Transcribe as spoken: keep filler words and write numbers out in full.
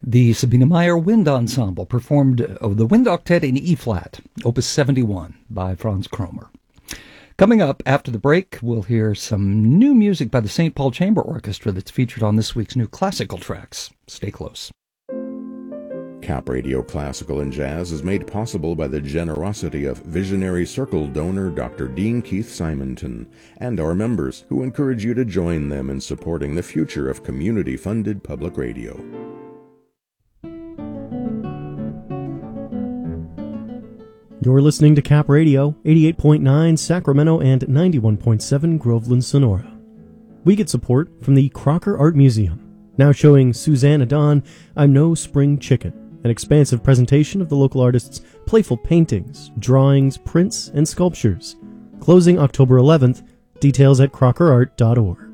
The Sabina Meyer Wind Ensemble performed oh, the Wind Octet in E-flat, Opus seventy-one, by Franz Kromer. Coming up after the break, we'll hear some new music by the Saint Paul Chamber Orchestra that's featured on this week's new classical tracks. Stay close. Cap Radio Classical and Jazz is made possible by the generosity of Visionary Circle donor Doctor Dean Keith Simonton and our members, who encourage you to join them in supporting the future of community-funded public radio. You're listening to Cap Radio, eighty-eight point nine Sacramento and ninety-one point seven Groveland, Sonora. We get support from the Crocker Art Museum, now showing Susanna Don, I'm No Spring Chicken, an expansive presentation of the local artist's playful paintings, drawings, prints, and sculptures. Closing October eleventh, details at crocker art dot org.